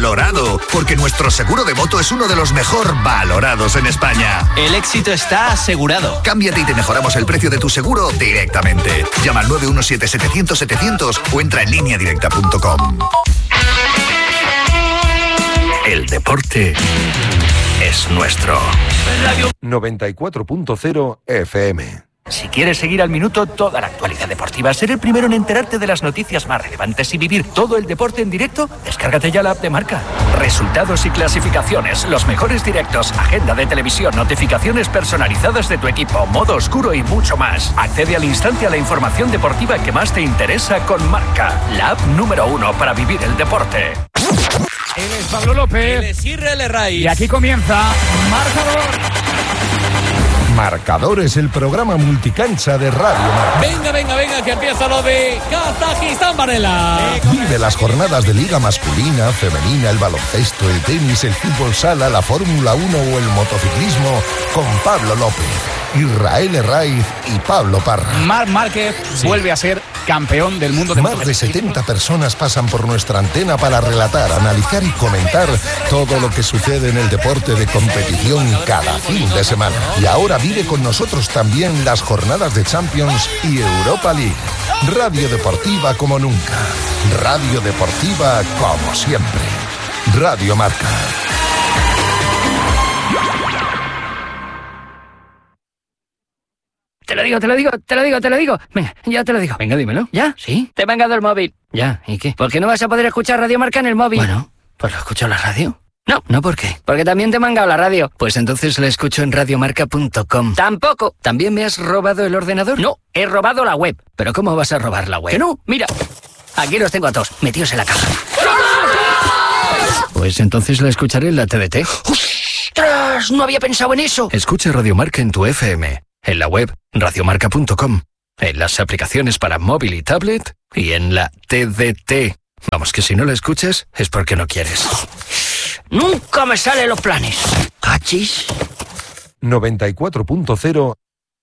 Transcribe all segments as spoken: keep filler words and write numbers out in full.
valorado, porque nuestro seguro de moto es uno de los mejor valorados en España. El éxito está asegurado. Cámbiate y te mejoramos el precio de tu seguro directamente. Llama al nueve uno siete setecientos setecientos o entra en línea directa punto com. El deporte es nuestro. noventa y cuatro punto cero F M. Si quieres seguir al minuto toda la actualidad deportiva, ser el primero en enterarte de las noticias más relevantes y vivir todo el deporte en directo, descárgate ya la app de Marca. Resultados y clasificaciones, los mejores directos, agenda de televisión, notificaciones personalizadas de tu equipo, modo oscuro y mucho más. Accede al instante a la información deportiva que más te interesa con Marca, la app número uno para vivir el deporte. Él es Pablo López. Él es Israel Raiz. Y aquí comienza Marcador. Marcador es el programa multicancha de Radio Marca. Venga, venga, venga, que empieza lo de Kazajistán, Varela. Vive las jornadas de Liga masculina, femenina, el baloncesto, el tenis, el fútbol sala, la Fórmula uno o el motociclismo con Pablo López, Israel Raiz y Pablo Parra. Marc Márquez sí. vuelve a ser campeón del mundo de Más de setenta personas pasan por nuestra antena para relatar, analizar y comentar todo lo que sucede en el deporte de competición cada fin de semana. Y ahora vive con nosotros también las jornadas de Champions y Europa League. Radio Deportiva como nunca. Radio Deportiva como siempre. Radio Marca. Te lo digo, te lo digo, te lo digo, te lo digo. Venga, ya te lo digo. Venga, dímelo. ¿Ya? ¿Sí? Te he mangado el móvil. Ya, ¿y qué? ¿Por qué no vas a poder escuchar Radio Marca en el móvil? Bueno, pues lo escucho en la radio. No. ¿No por qué? Porque también te he mangado la radio. Pues entonces la escucho en radiomarca punto com. Tampoco. ¿También me has robado el ordenador? No, he robado la web. ¿Pero cómo vas a robar la web? Que no, mira. Aquí los tengo a todos, metidos en la caja. Pues entonces la escucharé en la T D T. ¡Ostras! No había pensado en eso. Escucha Radio Marca en tu F M, en la web radiomarca punto com, en las aplicaciones para móvil y tablet y en la T D T. Vamos, que si no la escuchas es porque no quieres. Nunca me salen los planes. ¿Cachis? noventa y cuatro punto cero.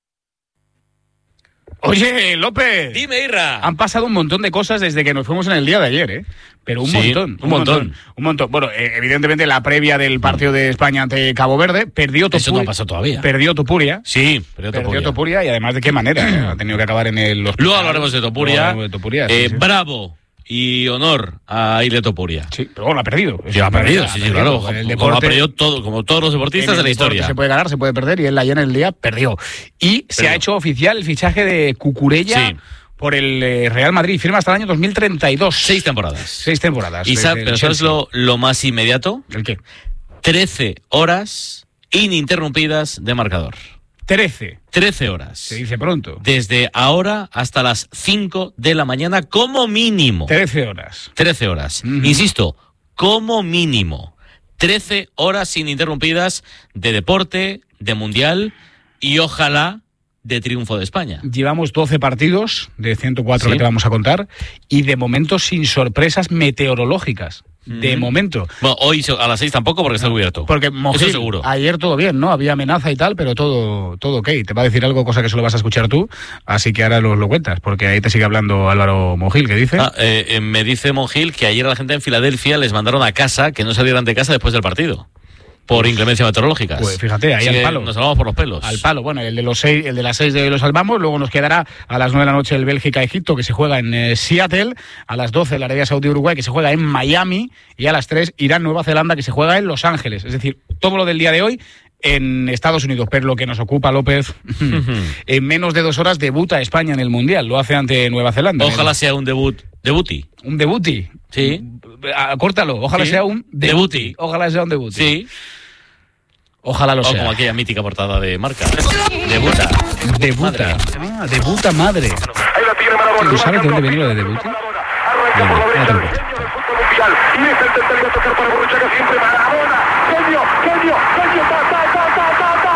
Oye, López. Dime, Irra. Han pasado un montón de cosas desde que nos fuimos en el día de ayer, ¿eh? Pero un sí, montón. Un, un montón. montón. Un montón. Bueno, eh, evidentemente la previa del partido de España ante Cabo Verde, perdió Topuria. Eso no ha pasado todavía. Perdió Topuria. Sí, perdió Topuria. Perdió Topuria y además de qué manera. ¿eh? Ha tenido que acabar en el hospital. Luego hablaremos de Topuria. Luego hablaremos de Topuria eh, sí, sí. Bravo y honor a Ile Topuria. Sí, pero bueno, ha perdido. Sí, ha perdido, sí, sí, claro. En el como, deporte, ha perdido todo, como todos los deportistas de la historia. Se puede ganar, se puede perder y él ayer en el día perdió. Y perdió. Se ha hecho oficial el fichaje de Cucurella. Sí. Por el eh, Real Madrid, firma hasta el año dos mil treinta y dos. Seis temporadas. Seis temporadas. ¿Y sabe, pero sabes lo, lo más inmediato? ¿El qué? Trece horas ininterrumpidas de marcador. Trece. Trece horas. Se dice pronto. Desde ahora hasta las cinco de la mañana, como mínimo. Trece horas. Trece horas. Uh-huh. Insisto, como mínimo. Trece horas ininterrumpidas de deporte, de mundial y ojalá de triunfo de España. Llevamos doce partidos de ciento cuatro ¿Sí? que te vamos a contar y de momento sin sorpresas meteorológicas. De mm. momento. Bueno, hoy a las seis tampoco porque está cubierto. Porque Mogil, eso seguro. Ayer todo bien, ¿no? Había amenaza y tal, pero todo, todo ok. Te va a decir algo, cosa que solo vas a escuchar tú, así que ahora lo, lo cuentas, porque ahí te sigue hablando Álvaro Mogil, ¿qué dice? Ah, eh, eh, me dice Mogil que ayer a la gente en Filadelfia les mandaron a casa que no salieran de casa después del partido. Por inclemencia meteorológicas. Pues fíjate, ahí Así al palo. Nos salvamos por los pelos. Al palo. Bueno, el de los seis, el de las seis de lo salvamos. Luego nos quedará a las nueve de la noche el Bélgica-Egipto, que se juega en eh, Seattle. A las doce la Arabia Saudí-Uruguay, que se juega en Miami. Y a las tres Irán-Nueva Zelanda, que se juega en Los Ángeles. Es decir, todo lo del día de hoy en Estados Unidos. Pero lo que nos ocupa, López, en menos de dos horas debuta España en el Mundial. Lo hace ante Nueva Zelanda. Ojalá el... sea un debut. Debuti. Un debuti. Sí. Córtalo. Ojalá sí. sea un debuti. debuti. Ojalá sea un debuti. Sí. Ojalá lo o sea. Como aquella mítica portada de Marca. Debuta. Debuta. Madre. Ah, debuta madre. ¿Tú sabes de dónde viene lo de debuti? Bueno,